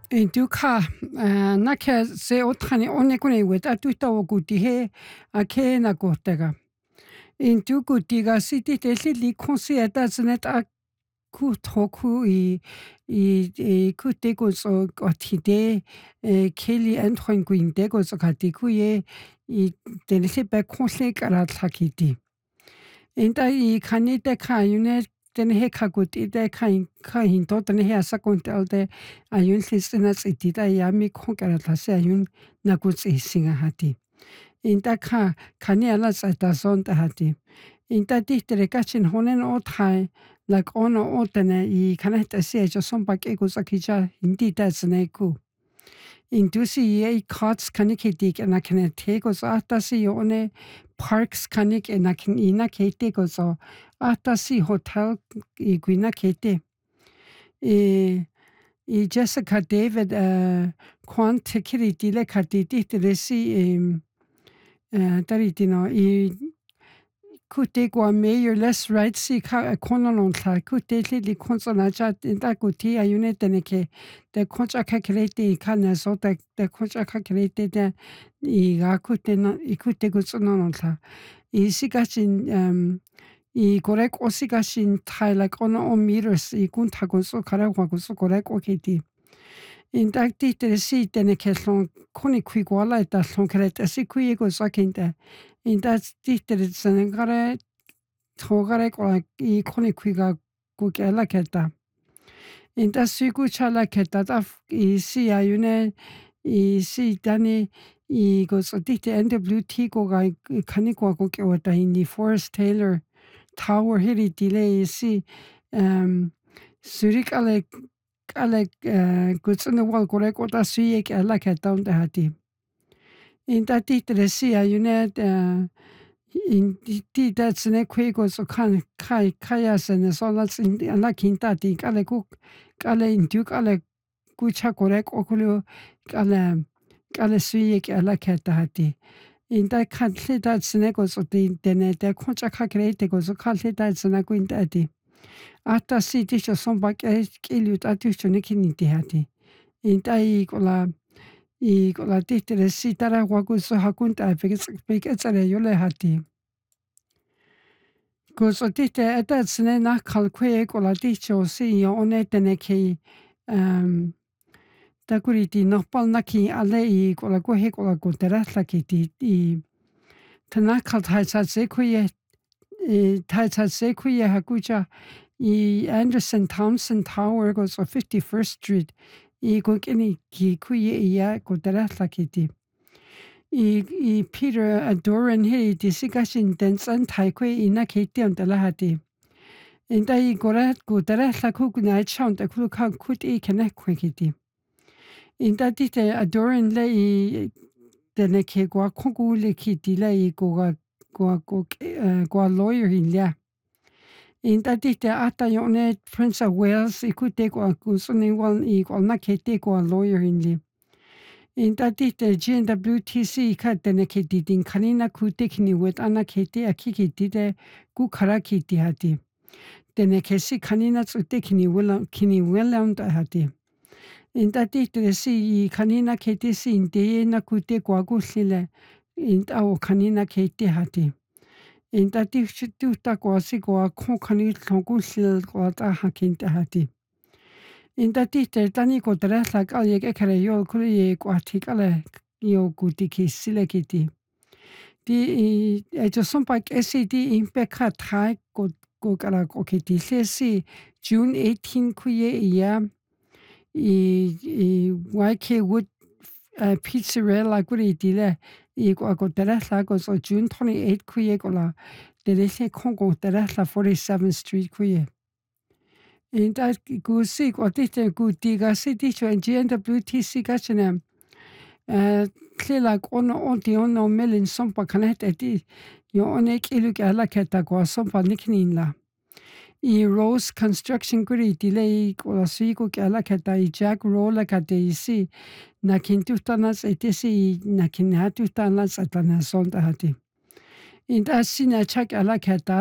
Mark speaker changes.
Speaker 1: Duka naka se otrani onekune wet atuta wokuti he ake na kotega. In dukutiga city li konsi atazenet a kutoku i kutego so otide keli entron guindego so katikuye I delebe konse karatlakiti. Inta I kanite kayune den he kaguti de kain to den he sakontalde ayun listenas itida yami konkaratase ayun naguts singa hati. Inta kaniala sata sonta hati. Inta dichtere kachin honen othai like ono otene I kaneta se jo sompak egosakija indi tasneku. Indusi ye cots kanikiti and I can take us atasi one parks kanik and I can ina kete gozo atasi hotel iguina kete. I Jessica David quan tikiri le katiti resi taritino I kute go mayor less right si konon tla kute li konsonaja da guti ayune teneke de koncha kakrete kana so de koncha kakrete de I ga kute no ikute gutsonon tla I sigachin I korek osigachin like ono meters I kuntago so karago so korek oketi in dagti si teneke son koni kwigwala da son krete si kuigo sakinte in dat dichtere sanengare togare ko I koni kwiga kukela keta in dat sigu chala keta da I si ayune I si dani I go so dichte NWT go ga kaniko go kewata in the Forest Taylor Tower hiri delay si Zurich ale gutsune wal gore ko da si ek ala keta und hati in dat dichtere si ayune in die dat sene kwego so kan kaya sene so las in la kinta di kale ku kale in duk ale kucha korek okulu kale suye ke ala keta hati in da kan dat sene go so dene de koncha ka krete go so kale dat sene ku in dati ata si di so son ba kilu atu chone kiniti hati in dai kola dichtere si tara wagu so hakunta peketsare yole hati Gozo dichte etatsne nach kalkwe kola dicho si one teneke takuriti nopal naki ale kola gohe kola goteratla kiti tanakal taitsatse kuye hakucha Anderson Thompson Tower goes on 51st Street go kini ki kuye ya goteratla kiti Peter Adoran he disigashin densan taikwe ina kete on the lahati. In dai gorat go darasla kuguna chant a kuluka kut connect quickity. In that dite Adoran lay deneke gua kugu likiti lay go lawyer in ya. In that dite ata yone Prince of Wales ikute go kusuni one equal nakete go lawyer in li. In that the GNWTC ka teneke didin kanina kutekini with anakete akiki dide gu karakiti hati. Teneke si kanina tsutekini kini willam da hati. In that the si kanina kete si in de na kute guagusile in our kanina kete hati. In that the tuta guasi gua konkani tongusil guata hakinta hati. In that dichter tani ko drasla kalle ekere yo kuli ko artikale yo gutiki silekiti. Di jo sompak SCD impeka thai ko kala ko kiti si June 18 kuye ya YK Wood Pizzarella guri dile ko drasla ko so June 28 kuye ko la de se kongo drasla 47th Street kuye. In dat gusik og det gudiga sidicho en GNWTC gachene klelak on no melin sompa kanet eti yo onek iluk ala keta go sompa nikninla I Rose Construction guri delay ko sigo ala keta I Jack Rolla kate si na kintustanas etisi na kinatustanas atana sonda hati in da sina chak ala keta